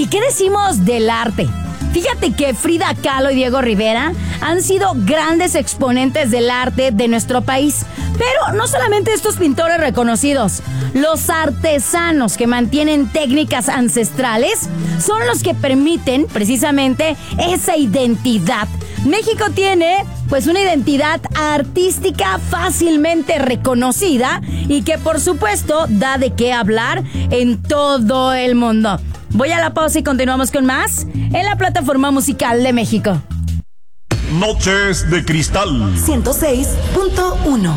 ¿Y qué decimos del arte? Fíjate que Frida Kahlo y Diego Rivera han sido grandes exponentes del arte de nuestro país. Pero no solamente estos pintores reconocidos, los artesanos que mantienen técnicas ancestrales son los que permiten precisamente esa identidad. México tiene pues una identidad artística fácilmente reconocida y que por supuesto da de qué hablar en todo el mundo. Voy a la pausa y continuamos con más en la plataforma musical de México. Noches de Cristal 106.1.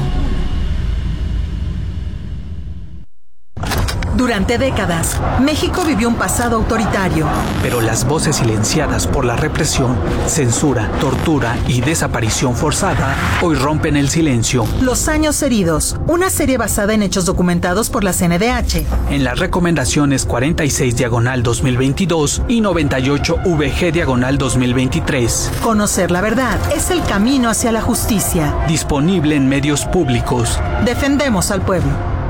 Durante décadas, México vivió un pasado autoritario. Pero las voces silenciadas por la represión, censura, tortura y desaparición forzada hoy rompen el silencio. Los años heridos, una serie basada en hechos documentados por la CNDH. En las recomendaciones 46/2022 y 98/VG/2023. Conocer la verdad es el camino hacia la justicia. Disponible en medios públicos. Defendemos al pueblo.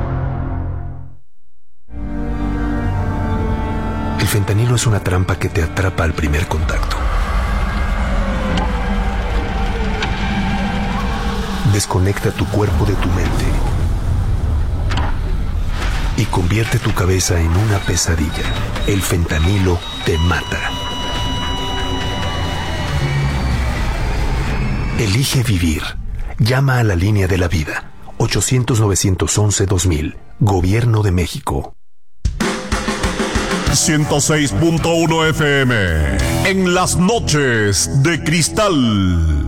El fentanilo es una trampa que te atrapa al primer contacto. Desconecta tu cuerpo de tu mente y convierte tu cabeza en una pesadilla. El fentanilo te mata. Elige vivir. Llama a la línea de la vida. 800-911-2000. Gobierno de México. 106.1 FM en las noches de Cristal.